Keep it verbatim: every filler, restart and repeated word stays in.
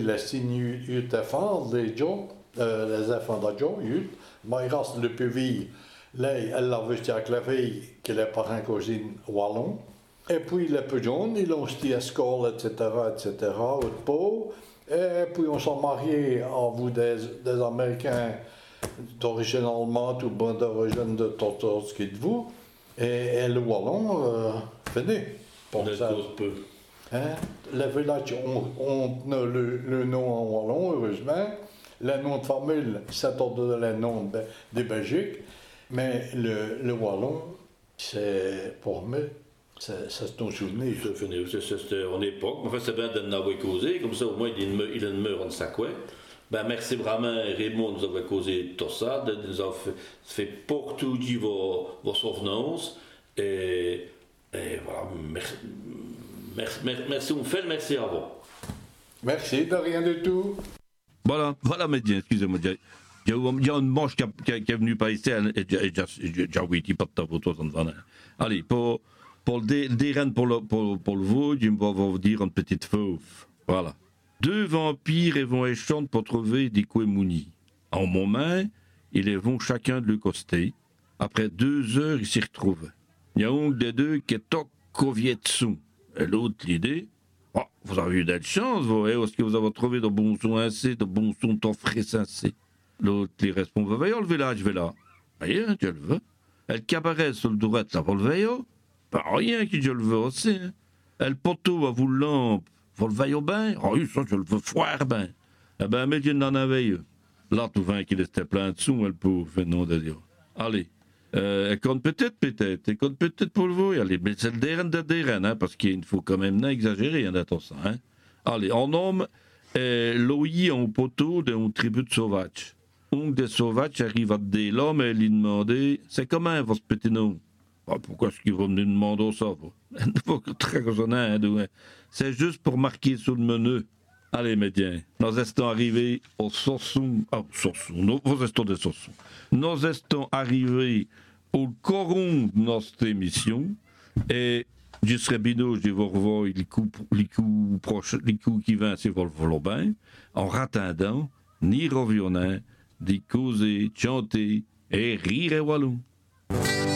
la signe ut à fond, les gens, les enfants de Joe, ut, mais il reste le P V. Là, elle l'a vu avec la fille, qui est parent cousine wallon. Et puis les peu jeunes, ils ont été à l'école, et cetera, et cetera, au pot. Et puis on s'est mariés à vous des, des Américains d'origine allemande ou bon d'origine de Tortos qui de vous. Et, et le wallon, euh, fini. Pour ça. Peu. Hein? Le village, on, on a le, le nom en wallon, heureusement. Le nom de famille, c'est le nom de, de Belgique. Mais le, le wallon, c'est pour moi, c'est, c'est ton souvenir. C'est fini, c'est, c'était en époque. Enfin, c'est bien d'en avoir causé, comme ça au moins il ne il ne meurt en sa quoi. Ben, merci vraiment, Raymond, nous avoir causé tout ça, de nous avoir fait, fait partout vos, vos souvenances. Et, et voilà, merci, merci, merci, on fait le merci à vous. Merci, de rien du tout. Voilà, voilà, mais excusez-moi. Il y, il y a une manche qui, a, qui, a, qui est venue par ici, et j'ai oublié pas de temps pour toi, ça ne va pas. Allez, pour, pour le dérain pour le, pour, pour le veau, je vais vous dire une petite fauve. Voilà. Deux vampires vont échanger pour trouver des Kouemouni. En moment, ils vont chacun de leur côté. Après deux heures, ils s'y retrouvent. Il y a un des deux qui est au Kovietsu. Et l'autre, l'idée, oh, vous avez eu de la chance, vous, est-ce que vous avez trouvé de bons sons assez, de bons sons de frais sensés. L'autre, il répond, voyez le village, je vais là. Rien, je le veux. Elle cabaret sur le droite, ça va le veiller. Pas rien que je le veux aussi. Hein. Elle poteau à vous lampe, vous le veillez au bain. Ah oui, ça, je le veux foire ben. Eh ben, mais je n'en avais eu. Là, tout vin qu'il était plein de sous, elle pauvre, non de Dieu. Allez. Euh, elle compte peut-être, peut-être. Elle compte peut-être pour vous. Allez, mais c'est le déren de déren, hein, parce qu'il faut quand même pas exagérer, hein, d'attention, hein. Allez, en nomme, euh, l'oïe en poteau d'un tribu de sauvages. Un des sauvages arrive à des l'homme et lui demander, c'est comment votre petit nom? Ah, pourquoi est-ce qu'il va me demander ça? Très raisonnable, hein. C'est juste pour marquer sur le menu. Allez, médiens, nous sommes arrivés au Sorsum. Ah, Sorsum, nous sommes des Sorsum. Nous sommes arrivés au coron de notre émission. Et je serai bino, je vais vous revoir les coups, les coups proches, les coups qui viennent, c'est pour le bain. En rattendant, ni revionnant, d'y causer, chanter et rire et wallon.